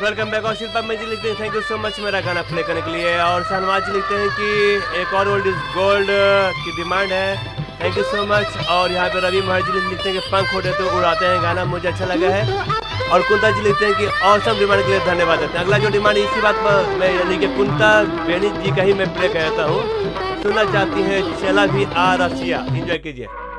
Welcome back. और शिल्पा जी लिखते हैं थैंक यू सो मच मेरा गाना प्ले करने के लिए। और शहनवाज जी लिखते हैं कि एक और ओल्ड इज गोल्ड की डिमांड है, थैंक यू सो मच। और यहाँ पे रवि महर जी लिखते हैं कि पंख उड़े तो उड़ाते हैं, गाना मुझे अच्छा लगा है। और कुंता जी लिखते हैं कि औसम डिमांड के लिए धन्यवाद देते हैं। अगला जो डिमांड इसी बात पर मैं यानी कि कुंता बेनी जी का ही मैं प्ले कहता हूँ, सुनना चाहती हैं चला भी आ रसिया। एंजॉय कीजिए।